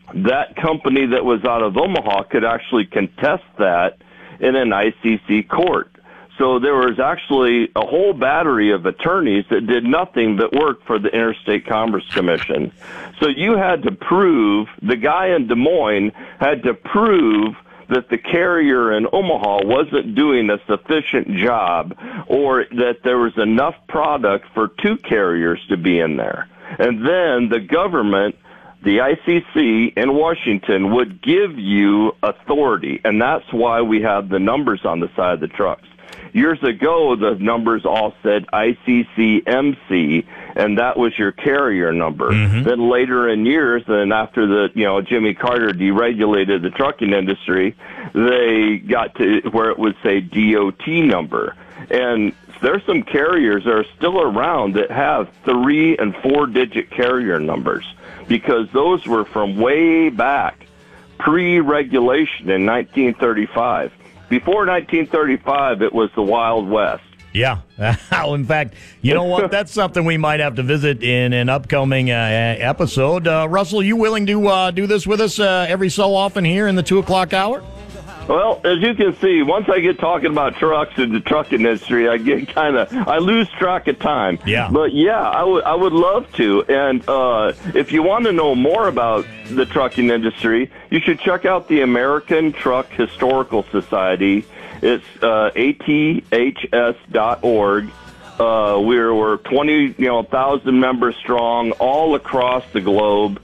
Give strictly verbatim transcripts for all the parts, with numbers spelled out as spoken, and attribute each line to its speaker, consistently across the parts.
Speaker 1: that company that was out of Omaha could actually contest that in an I C C court. So there was actually a whole battery of attorneys that did nothing but work for the Interstate Commerce Commission. So you had to prove, the guy in Des Moines had to prove that the carrier in Omaha wasn't doing a sufficient job, or that there was enough product for two carriers to be in there. And then the government, the I C C in Washington, would give you authority, and that's why we have the numbers on the side of the trucks. Years ago, the numbers all said I C C M C, and that was your carrier number. Mm-hmm. Then later in years, and after the, you know, Jimmy Carter deregulated the trucking industry, they got to where it would say D O T number. And there's some carriers that are still around that have three and four digit carrier numbers, because those were from way back, pre-regulation in nineteen thirty-five. Before nineteen thirty-five, it was the Wild West.
Speaker 2: Yeah. In fact, you know what? That's something we might have to visit in an upcoming uh, episode. Uh, Russell, you willing to uh, do this with us uh, every so often here in the two o'clock hour?
Speaker 1: Well, as you can see, once I get talking about trucks and the trucking industry, I get kind of, I lose track of time.
Speaker 2: Yeah.
Speaker 1: But yeah, I would, I would love to. And uh, if you want to know more about the trucking industry, you should check out the American Truck Historical Society. It's uh, A T H S dot org. Uh, we're we're twenty you know thousand members strong all across the globe,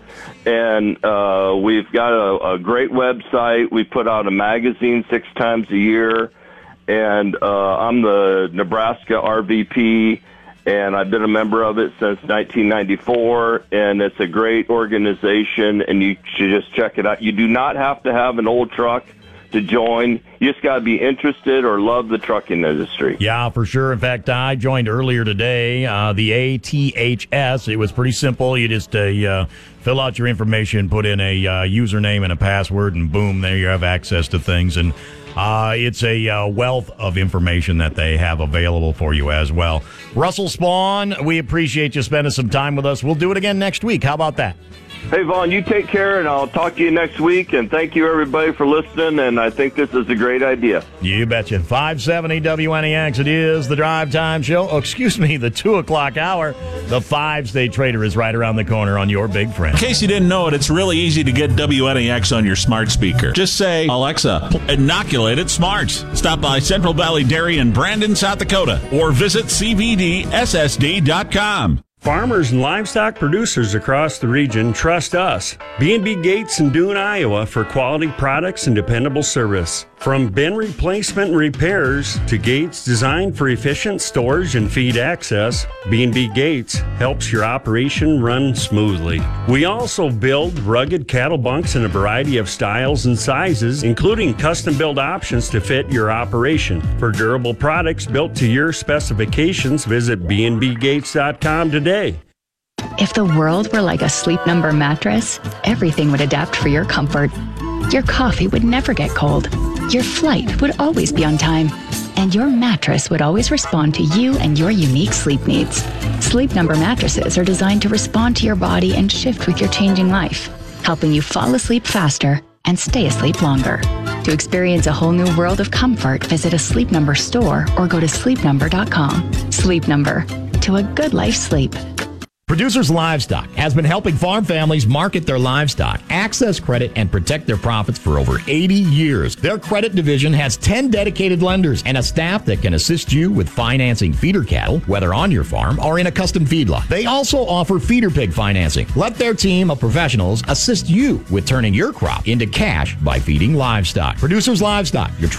Speaker 1: and uh, we've got a, a great website. We put out a magazine six times a year, and uh, I'm the Nebraska R V P, and I've been a member of it since nineteen ninety-four, and it's a great organization, and you should just check it out. You do not have to have an old truck to join. You just got to be interested or love the trucking industry.
Speaker 2: Yeah, for sure. In fact, I joined earlier today, uh, the A T H S. It was pretty simple. You just uh, uh, fill out your information, put in a uh, username and a password, and boom, there you have access to things. And uh, it's a uh, wealth of information that they have available for you as well. Russell Spawn, we appreciate you spending some time with us. We'll do it again next week. How about that?
Speaker 1: Hey, Vaughn, you take care, and I'll talk to you next week. And thank you, everybody, for listening. And I think this is a great idea.
Speaker 2: You betcha. five seventy W N E X. It is the Drive Time Show. Oh, excuse me, the two o'clock hour. The five-state trader is right around the corner on your big friend.
Speaker 3: In case you didn't know it, it's really easy to get W N E X on your smart speaker. Just say, Alexa, inoculated smarts. Stop by Central Valley Dairy in Brandon, South Dakota, or visit C V D S S D dot com.
Speaker 4: Farmers and livestock producers across the region trust us, B and B Gates in Dune, Iowa, for quality products and dependable service. From bin replacement and repairs to gates designed for efficient storage and feed access, B and B Gates helps your operation run smoothly. We also build rugged cattle bunks in a variety of styles and sizes, including custom-built options to fit your operation. For durable products built to your specifications, visit B and B gates dot com today.
Speaker 5: If the world were like a Sleep Number mattress, everything would adapt for your comfort. Your coffee would never get cold. Your flight would always be on time. And your mattress would always respond to you and your unique sleep needs. Sleep Number mattresses are designed to respond to your body and shift with your changing life, helping you fall asleep faster and stay asleep longer. To experience a whole new world of comfort, visit a Sleep Number store or go to sleep number dot com. Sleep Number. To a good life sleep.
Speaker 2: Producers Livestock has been helping farm families market their livestock, access credit, and protect their profits for over eighty years. Their credit division has ten dedicated lenders and a staff that can assist you with financing feeder cattle, whether on your farm or in a custom feedlot. They also offer feeder pig financing. Let their team of professionals assist you with turning your crop into cash by feeding livestock. Producers Livestock, your